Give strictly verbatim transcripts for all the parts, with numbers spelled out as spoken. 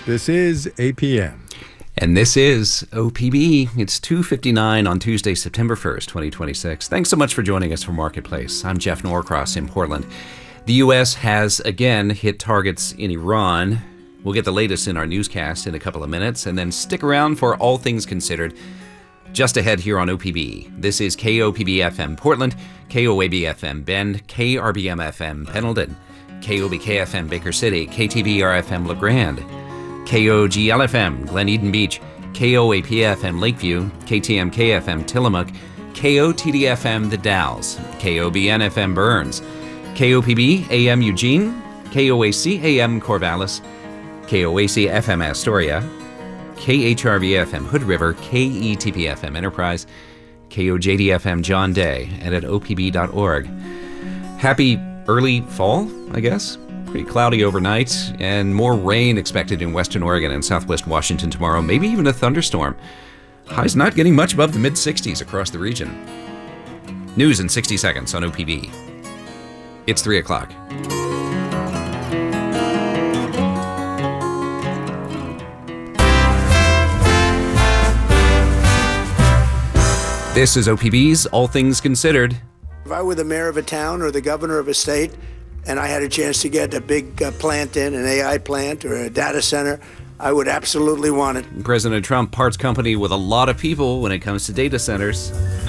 This is A P M. And this is O P B. It's two fifty-nine on Tuesday, September first, twenty twenty-six. Thanks so much for joining us for Marketplace. I'm Jeff Norcross in Portland. The U S has again hit targets in Iran. We'll get the latest in our newscast in a couple of minutes, and then stick around for All Things Considered just ahead here on O P B. This is K O P B F M Portland, K O A B F M Bend, K R B M F M Pendleton, K O B K F M Baker City, K T B R F M LeGrand, K O G L F M Glen Eden Beach, K O A P F M Lakeview, K T M K F M Tillamook, K O T D F M The Dalles, K O B N F M Burns, K O P B A M Eugene, K O A C A M Corvallis, K O A C F M Astoria, K H R V F M Hood River, K E T P F M Enterprise, K O J D F M John Day, and at O P B dot org. Happy early fall, I guess. Pretty cloudy overnight, and more rain expected in western Oregon and southwest Washington tomorrow, maybe even a thunderstorm. Highs not getting much above the mid sixties across the region. News in sixty seconds on O P B. It's three o'clock. This is O P B's All Things Considered. If I were the mayor of a town or the governor of a state, and I had a chance to get a big uh, plant in, an A I plant or a data center, I would absolutely want it. President Trump parts company with a lot of people when it comes to data centers.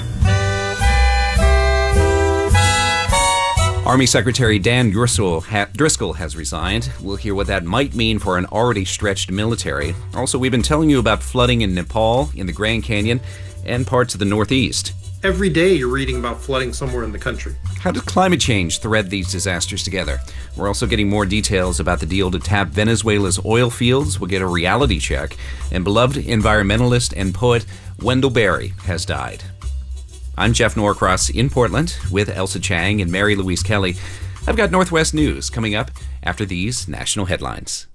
Army Secretary Dan Driscoll, ha- Driscoll has resigned. We'll hear what that might mean for an already stretched military. Also, we've been telling you about flooding in Nepal, in the Grand Canyon, and parts of the Northeast. Every day you're reading about flooding somewhere in the country. How does climate change thread these disasters together? We're also getting more details about the deal to tap Venezuela's oil fields. We'll get a reality check. And beloved environmentalist and poet Wendell Berry has died. I'm Jeff Norcross in Portland with Elsa Chang and Mary Louise Kelly. I've got Northwest News coming up after these national headlines.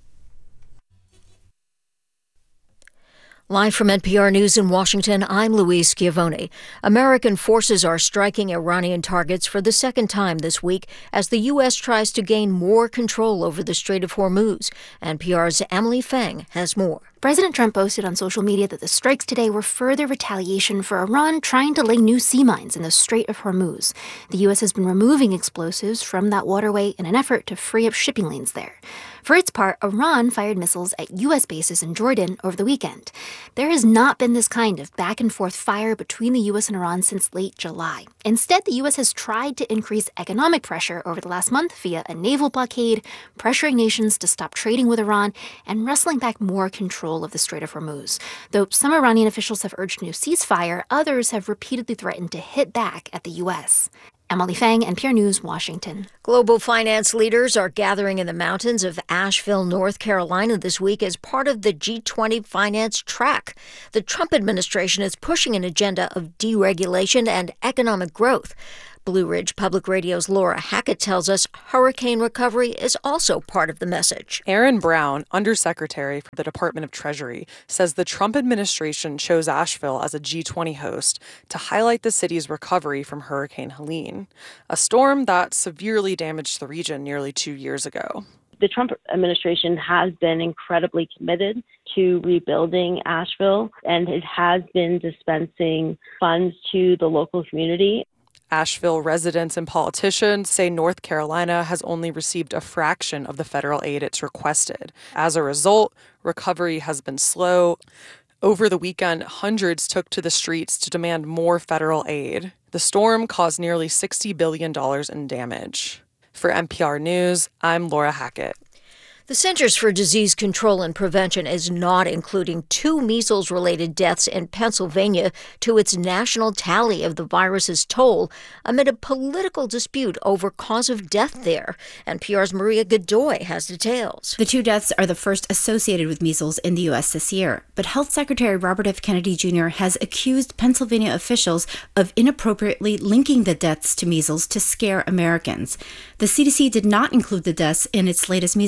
Live from N P R News in Washington, I'm Louise Schiavone. American forces are striking Iranian targets for the second time this week as the U S tries to gain more control over the Strait of Hormuz. N P R's Emily Feng has more. President Trump posted on social media that the strikes today were further retaliation for Iran trying to lay new sea mines in the Strait of Hormuz. The U S has been removing explosives from that waterway in an effort to free up shipping lanes there. For its part, Iran fired missiles at U S bases in Jordan over the weekend. There has not been this kind of back-and-forth fire between the U S and Iran since late July. Instead, the U S has tried to increase economic pressure over the last month via a naval blockade, pressuring nations to stop trading with Iran, and wrestling back more control of the Strait of Hormuz. Though some Iranian officials have urged a new ceasefire, others have repeatedly threatened to hit back at the U S. Emily Feng, N P R News, Washington. Global finance leaders are gathering in the mountains of Asheville, North Carolina this week as part of the G twenty finance track. The Trump administration is pushing an agenda of deregulation and economic growth. Blue Ridge Public Radio's Laura Hackett tells us hurricane recovery is also part of the message. Aaron Brown, Undersecretary for the Department of Treasury, says the Trump administration chose Asheville as a G twenty host to highlight the city's recovery from Hurricane Helene, a storm that severely damaged the region nearly two years ago. The Trump administration has been incredibly committed to rebuilding Asheville, and it has been dispensing funds to the local community. Asheville residents and politicians say North Carolina has only received a fraction of the federal aid it's requested. As a result, recovery has been slow. Over the weekend, hundreds took to the streets to demand more federal aid. The storm caused nearly sixty billion dollars in damage. For N P R News, I'm Laura Hackett. The Centers for Disease Control and Prevention is not including two measles-related deaths in Pennsylvania to its national tally of the virus's toll amid a political dispute over cause of death there. N P R's Maria Godoy has details. The two deaths are the first associated with measles in the U S this year, but Health Secretary Robert F. Kennedy Junior has accused Pennsylvania officials of inappropriately linking the deaths to measles to scare Americans. The C D C did not include the deaths in its latest measles count,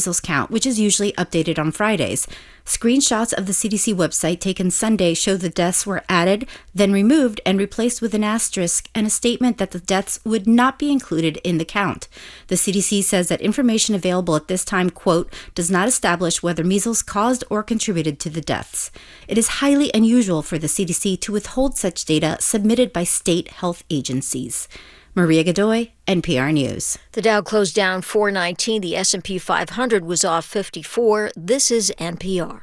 count, which is usually updated on Fridays. Screenshots of the C D C website taken Sunday show the deaths were added, then removed and replaced with an asterisk and a statement that the deaths would not be included in the count. The C D C says that information available at this time, quote, does not establish whether measles caused or contributed to the deaths. It is highly unusual for the C D C to withhold such data submitted by state health agencies. Maria Godoy, N P R News. The Dow closed down four nineteen. The S and P five hundred was off fifty-four. This is N P R.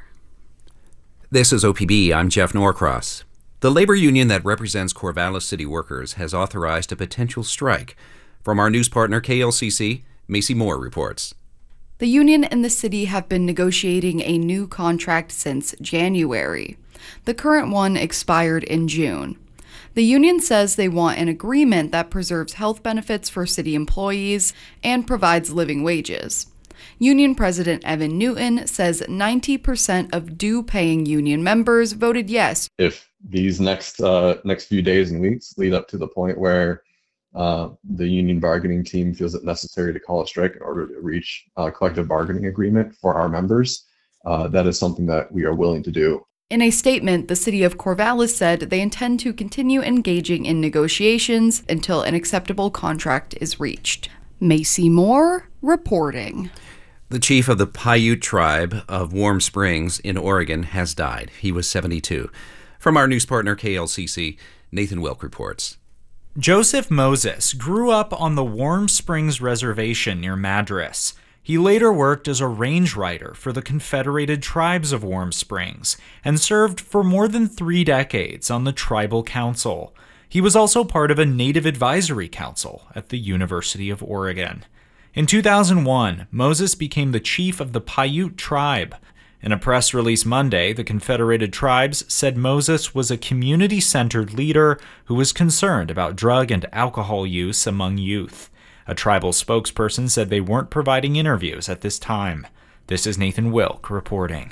This is O P B. I'm Jeff Norcross. The labor union that represents Corvallis city workers has authorized a potential strike. From our news partner K L C C, Macy Moore reports. The union and the city have been negotiating a new contract since January. The current one expired in June. The union says they want an agreement that preserves health benefits for city employees and provides living wages. Union President Evan Newton says ninety percent of due-paying union members voted yes. If these next uh, next few days and weeks lead up to the point where uh, the union bargaining team feels it necessary to call a strike in order to reach a collective bargaining agreement for our members, uh, that is something that we are willing to do. In a statement, the city of Corvallis said they intend to continue engaging in negotiations until an acceptable contract is reached. Macy Moore reporting. The chief of the Paiute tribe of Warm Springs in Oregon has died. He was seventy-two. From our news partner K L C C, Nathan Wilk reports. Joseph Moses grew up on the Warm Springs Reservation near Madras. He later worked as a range rider for the Confederated Tribes of Warm Springs and served for more than three decades on the Tribal Council. He was also part of a Native Advisory Council at the University of Oregon. In two thousand one, Moses became the chief of the Paiute tribe. In a press release Monday, the Confederated Tribes said Moses was a community-centered leader who was concerned about drug and alcohol use among youth. A tribal spokesperson said they weren't providing interviews at this time. This is Nathan Wilk reporting.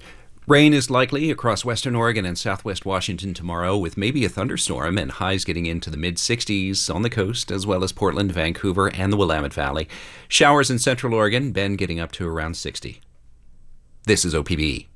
Rain is likely across western Oregon and southwest Washington tomorrow, with maybe a thunderstorm and highs getting into the mid-sixties on the coast, as well as Portland, Vancouver, and the Willamette Valley. Showers in central Oregon, Bend getting up to around sixty. This is O P B.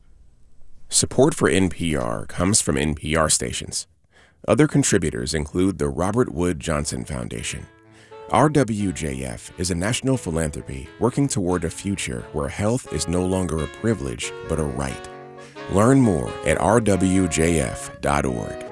Support for N P R comes from N P R stations. Other contributors include the Robert Wood Johnson Foundation. R W J F is a national philanthropy working toward a future where health is no longer a privilege, but a right. Learn more at r w j f dot org.